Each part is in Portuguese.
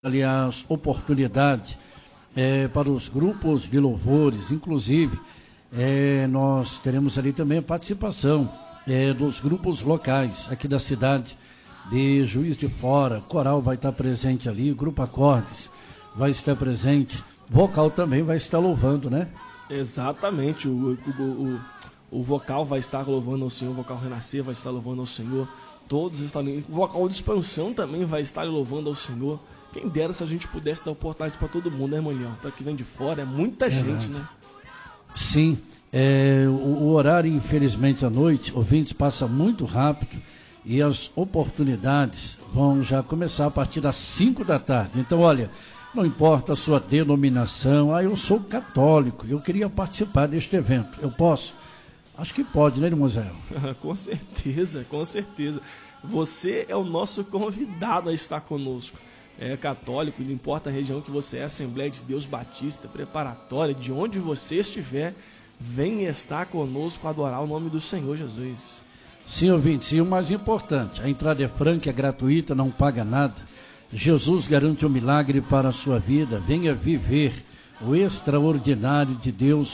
ali as oportunidades para os grupos de louvores, inclusive nós teremos ali também a participação dos grupos locais aqui da cidade de Juiz de Fora. O coral vai estar presente ali, o grupo Acordes vai estar presente, vocal também vai estar louvando, né? Exatamente, o vocal vai estar louvando ao Senhor, o vocal Renascer vai estar louvando ao Senhor, todos estão ali, o vocal de expansão também vai estar louvando ao Senhor. Quem dera se a gente pudesse dar oportunidade para todo mundo, né, Manuel? Para quem vem de fora, é muita gente, né? Sim, o horário, infelizmente, à noite, ouvintes, passa muito rápido e as oportunidades vão já começar a partir das 5 da tarde. Então, olha, não importa a sua denominação, eu sou católico, eu queria participar deste evento, eu posso? Acho que pode, né, irmão Zé? Com certeza, com certeza. Você é o nosso convidado a estar conosco. É católico, não importa a região que você é, Assembleia de Deus Batista, preparatória, de onde você estiver, vem estar conosco, adorar o nome do Senhor Jesus. Sim, ouvintes, e o mais importante, a entrada é franca, é gratuita, não paga nada. Jesus garante um milagre para a sua vida. Venha viver o extraordinário de Deus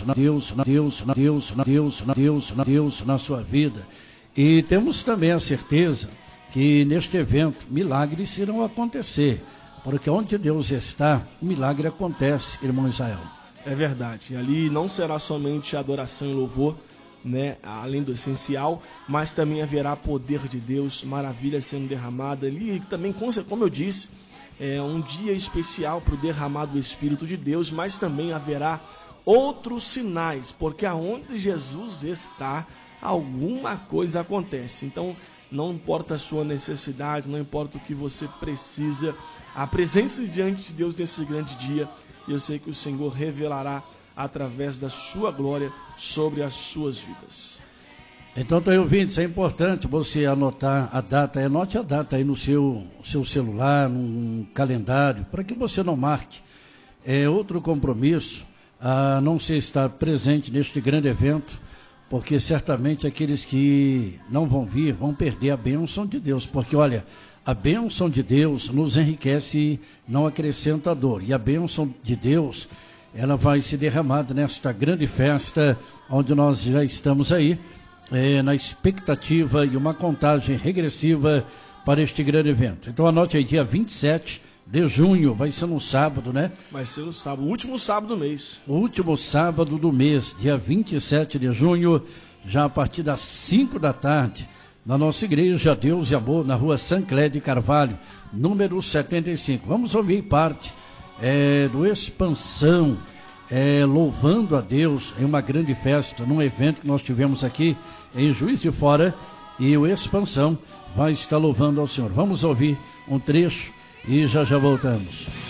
na sua vida. E temos também a certeza que neste evento milagres irão acontecer, porque onde Deus está, o milagre acontece, irmão Israel. É verdade, ali não será somente adoração e louvor, né, além do essencial, mas também haverá poder de Deus, maravilha sendo derramada ali, e também, como eu disse, é um dia especial para o derramado do Espírito de Deus, mas também haverá outros sinais, porque aonde Jesus está, alguma coisa acontece. Então, não importa a sua necessidade, não importa o que você precisa, a presença diante de Deus nesse grande dia, eu sei que o Senhor revelará através da sua glória sobre as suas vidas. Então, ouvintes, é importante você anotar a data, anote a data aí no seu celular, num calendário, para que você não marque outro compromisso a não se estar presente neste grande evento, porque certamente aqueles que não vão vir vão perder a bênção de Deus, porque olha, a bênção de Deus nos enriquece e não acrescenta dor, e a bênção de Deus, ela vai se derramar nesta grande festa, onde nós já estamos aí, na expectativa e uma contagem regressiva para este grande evento. Então anote aí, dia 27 de junho, vai ser no sábado, né? Vai ser no sábado, o último sábado do mês. O último sábado do mês, dia 27 de junho, já a partir das 5 da tarde, na nossa igreja Deus e Amor, na rua Sancler de Carvalho, número 75. Vamos ouvir parte do Expansão, louvando a Deus em uma grande festa, num evento que nós tivemos aqui em Juiz de Fora, e o Expansão vai estar louvando ao Senhor. Vamos ouvir um trecho e já voltamos.